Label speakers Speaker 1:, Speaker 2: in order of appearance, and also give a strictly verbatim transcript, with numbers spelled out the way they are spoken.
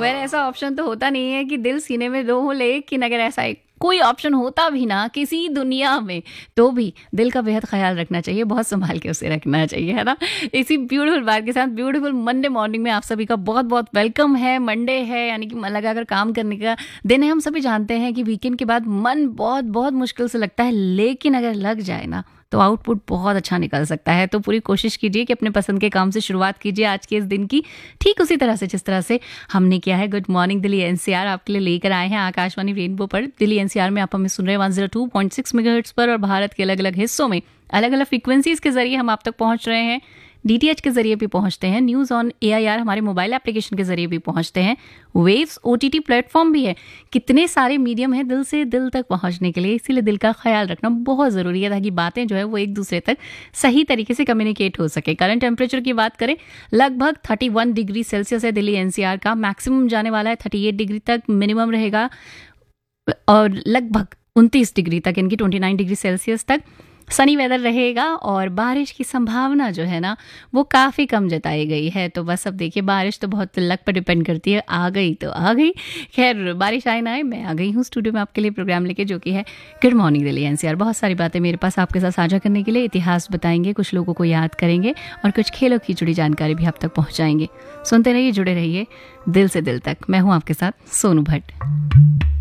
Speaker 1: Well ऐसा option तो होता नहीं है कि दिल सीने में दो हो, लेकिन अगर ऐसा एक कोई ऑप्शन होता भी ना किसी दुनिया में, तो भी दिल का बेहद ख्याल रखना चाहिए, बहुत संभाल के उसे रखना चाहिए, है ना। इसी ब्यूटीफुल बात के साथ ब्यूटीफुल मंडे मॉर्निंग में आप सभी का बहुत बहुत वेलकम है। मंडे है यानी कि मन लगाकर काम करने का दिन है। हम सभी जानते हैं कि वीकेंड के बाद मन बहुत बहुत मुश्किल से लगता है, लेकिन अगर लग जाए ना तो आउटपुट बहुत अच्छा निकल सकता है। तो पूरी कोशिश कीजिए कि अपने पसंद के काम से शुरुआत कीजिए आज के इस दिन की, ठीक उसी तरह से जिस तरह से हमने किया है। गुड मॉर्निंग दिल्ली एनसीआर आपके लिए लेकर आए हैं आकाशवाणी रेनबो पर। दिल्ली एनसीआर में आप हमें सुन रहे हैं one zero two point six megahertz पर, और भारत के अलग अलग हिस्सों में अलग अलग फ्रीक्वेंसीज के जरिए हम आप तक पहुंच रहे हैं। डीटीएच के जरिए भी पहुंचते हैं, न्यूज़ ऑन एआईआर हमारे मोबाइल एप्लीकेशन के जरिए भी पहुंचते हैं, वेव्स ओटीटी प्लेटफॉर्म भी है। कितने सारे मीडियम है दिल से दिल तक पहुंचने के लिए, इसीलिए दिल का ख्याल रखना बहुत ज़रूरी है ताकि बातें जो है वो एक दूसरे तक सही तरीके से कम्युनिकेट हो सके। करंट टेम्परेचर की बात करें, लगभग थर्टी वन डिग्री सेल्सियस है दिल्ली एनसीआर का, मैक्सिमम जाने वाला है थर्टी एट डिग्री तक, मिनिमम रहेगा और लगभग उनतीस डिग्री तक, इनकी ट्वेंटी नाइन डिग्री सेल्सियस तक सनी वेदर रहेगा। और बारिश की संभावना जो है ना वो काफ़ी कम जताई गई है। तो बस अब देखिए, बारिश तो बहुत लक पर डिपेंड करती है, आ गई तो आ गई। खैर बारिश आए ना आए, मैं आ गई हूँ स्टूडियो में आपके लिए प्रोग्राम लेके, जो कि है गुड मॉर्निंग दिल्ली एनसीआर। बहुत सारी बातें मेरे पास आपके साथ साझा करने के लिए, इतिहास बताएंगे, कुछ लोगों को याद करेंगे और कुछ खेलों की जुड़ी जानकारी भी आप तक पहुँचाएंगे। सुनते रहिए, जुड़े रहिए दिल से दिल तक। मैं हूँ आपके साथ सोनू भट्ट।